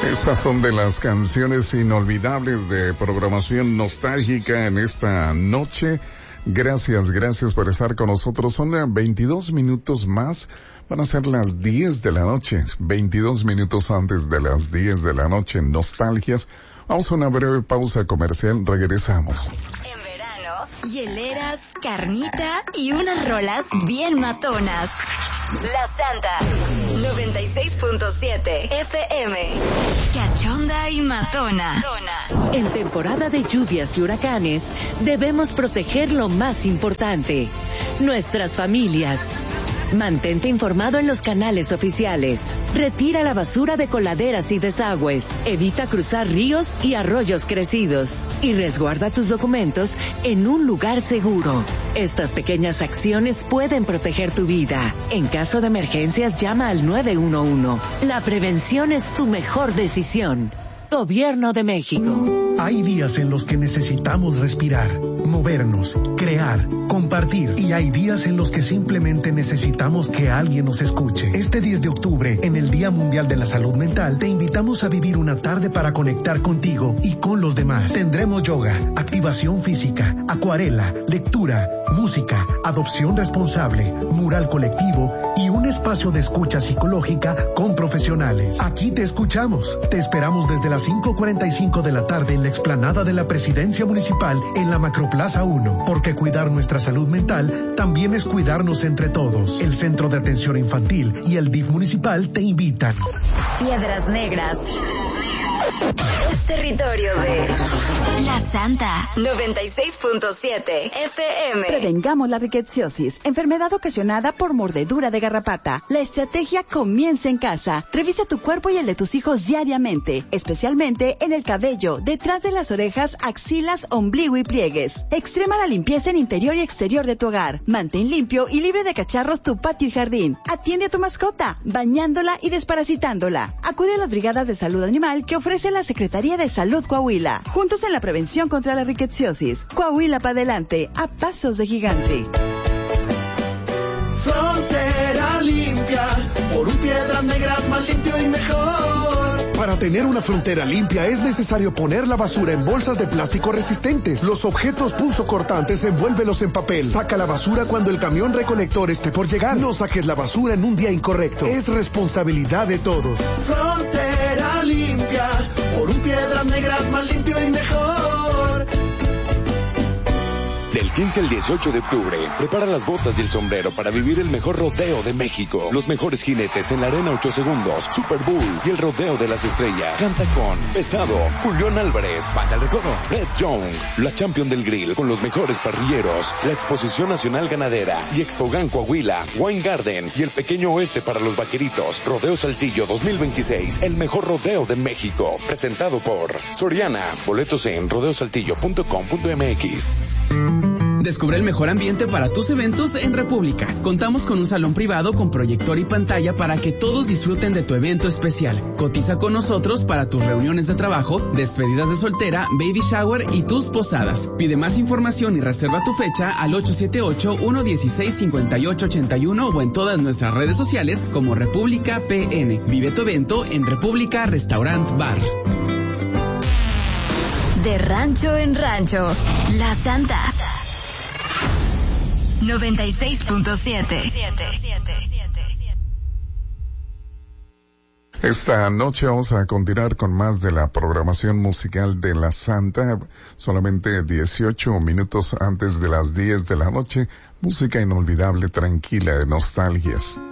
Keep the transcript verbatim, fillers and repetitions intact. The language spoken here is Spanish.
Estas son de las canciones inolvidables de programación nostálgica en esta noche. Gracias, gracias por estar con nosotros. Son veintidós minutos más. Van a ser las diez de la noche. veintidós minutos antes de las diez de la noche. Nostalgias. Vamos a una breve pausa comercial. Regresamos. En verano, hieleras, carnita y unas rolas bien matonas. La Santa, noventa y seis punto siete F M. Cachonda y matona. En temporada de lluvias y huracanes, debemos proteger lo más importante, nuestras familias. Mantente informado en los canales oficiales. Retira la basura de coladeras y desagües. Evita cruzar ríos y arroyos crecidos. Y resguarda tus documentos en un lugar seguro. Estas pequeñas acciones pueden proteger tu vida. En caso de emergencias, llama al nueve uno uno. La prevención es tu mejor decisión. Gobierno de México. Hay días en los que necesitamos respirar, movernos, crear, compartir. Y hay días en los que simplemente necesitamos que alguien nos escuche. Este diez de octubre, en el Día Mundial de la Salud Mental, te invitamos a vivir una tarde para conectar contigo y con los demás. Tendremos yoga, activación física, acuarela, lectura, música, adopción responsable, mural colectivo y un espacio de escucha psicológica con profesionales. Aquí te escuchamos. Te esperamos desde las cinco cuarenta y cinco de la tarde en la explanada de la Presidencia Municipal en la Macroplaza uno, porque cuidar nuestra salud mental también es cuidarnos entre todos. El Centro de Atención Infantil y el D I F municipal te invitan. Piedras Negras es territorio de La Santa, noventa y seis punto siete F M. Prevengamos la rickettsiosis, enfermedad ocasionada por mordedura de garrapata. La estrategia comienza en casa. Revisa tu cuerpo y el de tus hijos diariamente, especialmente en el cabello, detrás de las orejas, axilas, ombligo y pliegues. Extrema la limpieza en interior y exterior de tu hogar. Mantén limpio y libre de cacharros tu patio y jardín. Atiende a tu mascota, bañándola y desparasitándola. Acude a las brigadas de salud animal que ofrece la Secretaría de Salud Coahuila. Juntos en la prevención contra la rickettsiosis. Coahuila para adelante, a pasos de gigante. Frontera limpia, por un Piedras Negras más limpio y mejor. Para tener una frontera limpia es necesario poner la basura en bolsas de plástico resistentes. Los objetos punzocortantes envuélvelos en papel. Saca la basura cuando el camión recolector esté por llegar. No saques la basura en un día incorrecto. Es responsabilidad de todos. Frontera limpia, por un Piedras Negras más limpio y mejor. Del quince al dieciocho de octubre, prepara las botas y el sombrero para vivir el mejor rodeo de México. Los mejores jinetes en la arena ocho segundos, Super Bowl y el rodeo de las estrellas. Canta con Pesado, Julián Álvarez, Banda El Recodo, Red Young, la Champion del Grill con los mejores parrilleros, la Exposición Nacional Ganadera y Expogan Coahuila, Wine Garden y el Pequeño Oeste para los vaqueritos. Rodeo Saltillo dos mil veintiséis, el mejor rodeo de México. Presentado por Soriana. Boletos en rodeo saltillo punto com punto m x. Descubre el mejor ambiente para tus eventos en República. Contamos con un salón privado con proyector y pantalla para que todos disfruten de tu evento especial. Cotiza con nosotros para tus reuniones de trabajo, despedidas de soltera, baby shower y tus posadas. Pide más información y reserva tu fecha al ocho siete ocho, uno uno seis, cinco ocho ocho uno o en todas nuestras redes sociales como República P N. Vive tu evento en República Restaurant Bar. De rancho en rancho, La Santa, noventa y seis punto siete. Esta noche vamos a continuar con más de la programación musical de La Santa. Solamente dieciocho minutos antes de las diez de la noche. Música inolvidable, tranquila, de nostalgias.